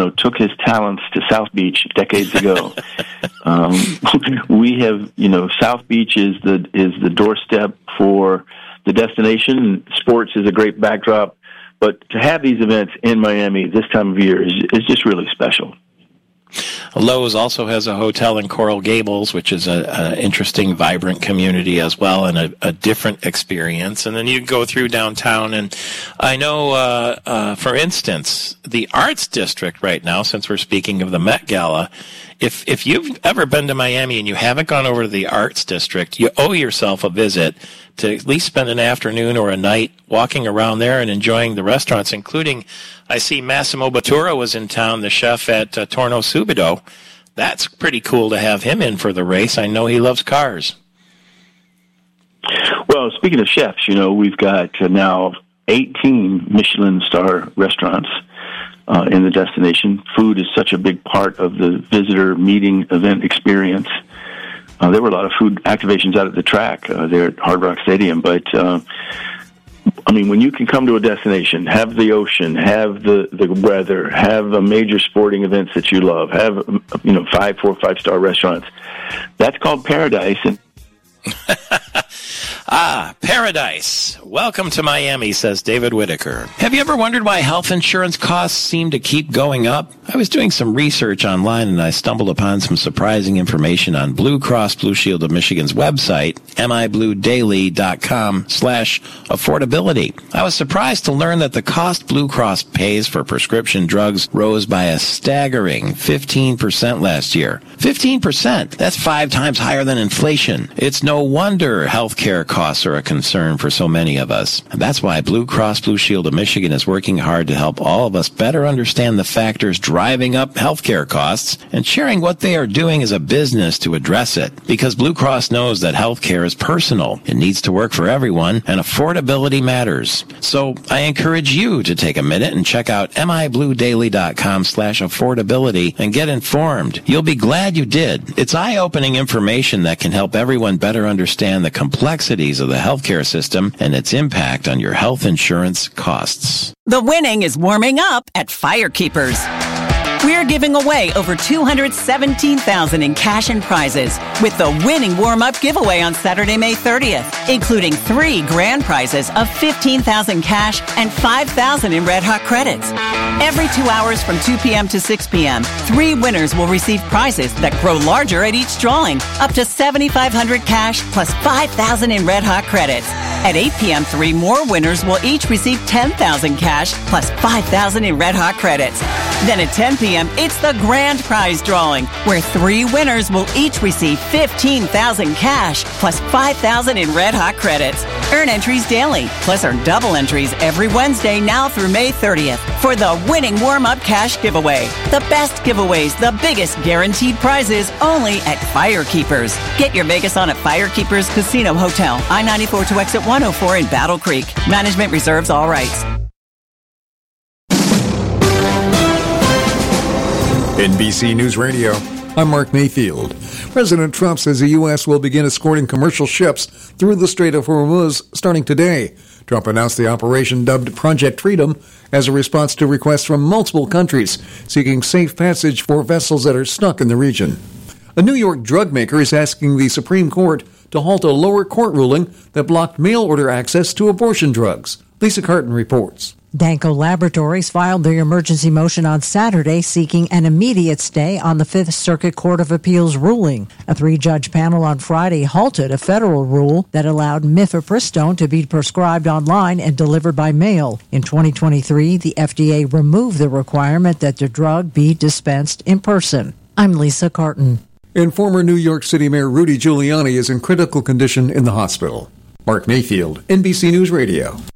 took his talents to South Beach decades ago. We have, South Beach is the doorstep for the destination. Sports is a great backdrop, but to have these events in Miami this time of year is just really special. Lowe's also has a hotel in Coral Gables, which is an interesting, vibrant community as well, and a different experience. And then you go through downtown, and I know, for instance, the Arts District right now, since we're speaking of the Met Gala, if you've ever been to Miami and you haven't gone over to the Arts District, you owe yourself a visit to at least spend an afternoon or a night walking around there and enjoying the restaurants, including, I see Massimo Bottura was in town, the chef at Torno Subito. That's pretty cool to have him in for the race. I know he loves cars. Well, speaking of chefs, we've got now 18 Michelin star restaurants in the destination. Food is such a big part of the visitor meeting event experience. There were a lot of food activations out at the track there at Hard Rock Stadium, but when you can come to a destination, have the ocean, have the weather, have major sporting events that you love, have 4 or 5 star restaurants, that's called paradise. And paradise. Welcome to Miami, says David Whitaker. Have you ever wondered why health insurance costs seem to keep going up? I was doing some research online and I stumbled upon some surprising information on Blue Cross Blue Shield of Michigan's website, mibluedaily.com/affordability. I was surprised to learn that the cost Blue Cross pays for prescription drugs rose by a staggering 15% last year. 15%. That's 5 times higher than inflation. It's no wonder healthcare costs are a concern for so many of us. And that's why Blue Cross Blue Shield of Michigan is working hard to help all of us better understand the factors driving up healthcare costs and sharing what they are doing as a business to address it. Because Blue Cross knows that healthcare is personal. It needs to work for everyone, and affordability matters. So I encourage you to take a minute and check out mibluedaily.com/affordability and get informed. You'll be glad you did. It's eye-opening information that can help everyone better understand the complexities of the healthcare system and its impact on your health insurance costs. The winning is warming up at Firekeepers. We're giving away over $217,000 in cash and prizes with the winning warm-up giveaway on Saturday, May 30th, including 3 grand prizes of $15,000 cash and $5,000 in Red Hot credits. Every 2 hours from 2 p.m. to 6 p.m., 3 winners will receive prizes that grow larger at each drawing, up to $7,500 cash plus $5,000 in Red Hot credits. At 8 p.m., 3 more winners will each receive $10,000 cash plus $5,000 in Red Hot credits. Then at 10 p.m., it's the grand prize drawing, where 3 winners will each receive $15,000 cash plus $5,000 in Red Hot credits. Earn entries daily, plus earn double entries every Wednesday now through May 30th for the winning warm-up cash giveaway. The best giveaways, the biggest guaranteed prizes, only at Firekeepers. Get your Vegas on at Firekeepers Casino Hotel, I-94 to exit 104 in Battle Creek. Management reserves all rights. NBC News Radio, I'm Mark Mayfield. President Trump says the U.S. will begin escorting commercial ships through the Strait of Hormuz starting today. Trump announced the operation dubbed Project Freedom as a response to requests from multiple countries seeking safe passage for vessels that are stuck in the region. A New York drug maker is asking the Supreme Court to halt a lower court ruling that blocked mail-order access to abortion drugs. Lisa Carton reports. Danco Laboratories filed their emergency motion on Saturday seeking an immediate stay on the Fifth Circuit Court of Appeals ruling. A 3-judge panel on Friday halted a federal rule that allowed mifepristone to be prescribed online and delivered by mail. In 2023, the FDA removed the requirement that the drug be dispensed in person. I'm Lisa Carton. And former New York City Mayor Rudy Giuliani is in critical condition in the hospital. Mark Mayfield, NBC News Radio.